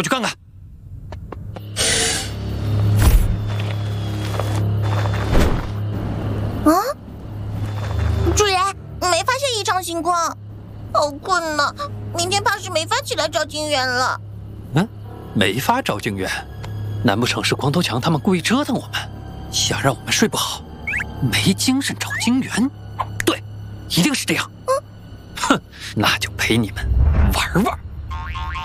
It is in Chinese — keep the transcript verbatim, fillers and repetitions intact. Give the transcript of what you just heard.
去看看。 啊，主人，没发现异常情况，好困呐，明天怕是没法起来找金源了。 嗯，没法找金源，难不成是光头强他们故意折腾我们，想让我们睡不好，没精神找金源？对，一定是这样。嗯，哼，那就陪你们玩玩。